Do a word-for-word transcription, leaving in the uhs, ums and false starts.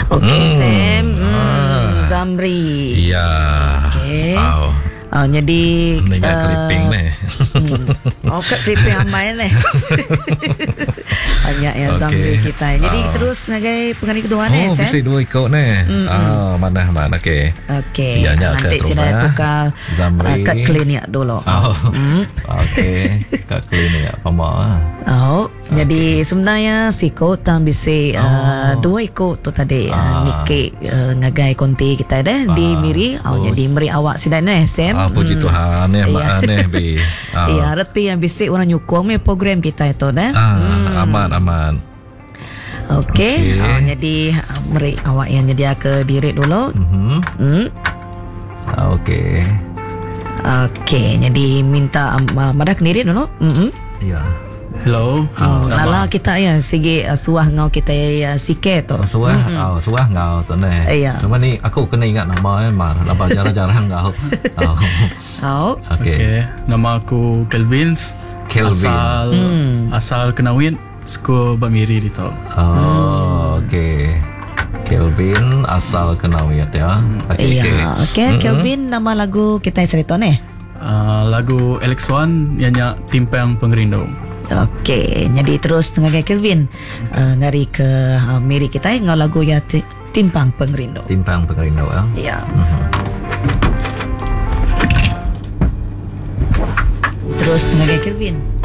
Okey, Hmm. Sam. Hmm, Ah. Zamri. Ya. Okey. Oh. Oh, jadi Ni ingat uh, clipping ni. hmm. Oh, kat clipping amai ni. Banyak yang Okey. Zamri kita. Jadi Ah. terus sebagai pengarah kedua ni, Oh, Sam. besi dua ikut ni. Ah, mana mana okey. Okey. Ianya Nanti ke saya terubah. tukar Zamri. uh, kat klinik dulu. Oh. Hmm. Okey. Kat klinik Pama. Oh, okay. Jadi sebenarnya si kau tam bisi uh, Oh. dua ikut tu tadi uh, Ah. Nike uh, ngagai konti kita dah di Ah. Miri. Oh, Oh. jadi meri awak sidai ni, Sam. Ah, puji Hmm. Tuhan ni Iya. mak ni bi. Ah. Iya, reti yang bisi orang nyukung ni program kita itu dah. Ah, aman aman. Okey. Okey. Oh, jadi uh, meri awak yang nyedia ke diri dulu. Mhm. Hmm. Ah, okey. Okey, jadi minta um, uh, madah ke diri dulu. Hmm. Ya. Hello. Oh, nama- lala kita ya sigi uh, suah ngau kita ya sike tu. Oh, suah, oh, suah ngau tu ni. Iya. Cuma ni aku kena ingat nama eh, mar. Laba jarang-jarang ngau. Oh. Oh. Okey. Okay. Nama aku Kelvin. Kelvin. Asal Hmm. asal Kenawin. Sko Bamiri dito. Oh, okey. Kelvin asal Kenawit ya. Okey. Iya, okey. Mm-mm. Kelvin, nama lagu kita cerita ni. Uh, lagu L X one ianya Timpang Pengerindo. Okey, jadi terus dengan Kelvin uh, ngari ke uh, Miri kita ngau lagu ya ti, Timpang Pengerindo. Timpang Pengerindo ya. Iya. Mhm. Terus dengan Kelvin.